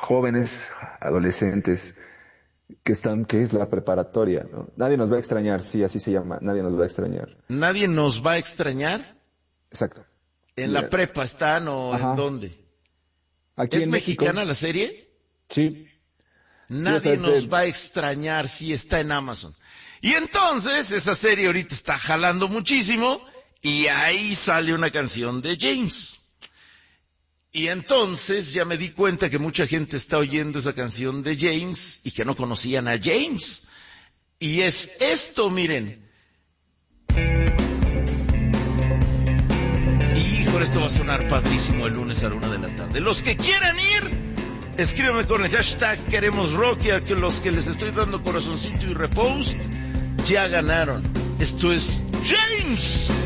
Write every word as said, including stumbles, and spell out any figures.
jóvenes, adolescentes, que están, que es la preparatoria, ¿no? Nadie nos va a extrañar, sí, así se llama, nadie nos va a extrañar. ¿Nadie nos va a extrañar? Exacto. ¿En Yeah. la prepa están o Ajá. en dónde? Aquí ¿Es en mexicana México. la serie? Sí. Nadie Sí, o sea, nos de... va a extrañar si está en Amazon. Y entonces, esa serie ahorita está jalando muchísimo, y ahí sale una canción de James. Y entonces ya me di cuenta que mucha gente está oyendo esa canción de James y que no conocían a James. Y es esto, miren. Híjole, esto va a sonar padrísimo el lunes a la una de la tarde. Los que quieran ir, escríbanme con el hashtag Queremos Rock, y a que los que les estoy dando corazoncito y repost ya ganaron. Esto es James.